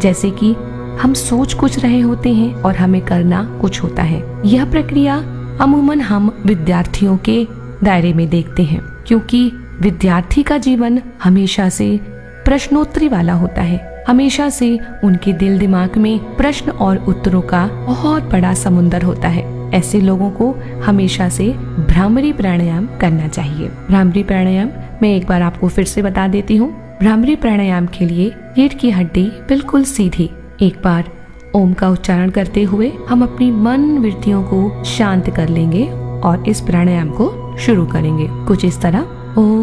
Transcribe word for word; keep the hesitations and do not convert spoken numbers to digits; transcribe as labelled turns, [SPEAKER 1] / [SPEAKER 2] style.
[SPEAKER 1] जैसे कि हम सोच कुछ रहे होते हैं और हमें करना कुछ होता है। यह प्रक्रिया अमूमन हम विद्यार्थियों के दायरे में देखते हैं, क्योंकि विद्यार्थी का जीवन हमेशा से प्रश्नोत्तरी वाला होता है। हमेशा से उनके दिल दिमाग में प्रश्न और उत्तरों का बहुत बड़ा समुंदर होता है। ऐसे लोगों को हमेशा से भ्रामरी प्राणायाम करना चाहिए। भ्रामरी प्राणायाम मैं एक बार आपको फिर से बता देती हूँ। भ्रामरी प्राणायाम के लिए रीढ़ की हड्डी बिल्कुल सीधी। एक बार ओम का उच्चारण करते हुए हम अपनी मन वृत्तियों को शांत कर लेंगे और इस प्राणायाम को शुरू करेंगे कुछ इस तरह। ओम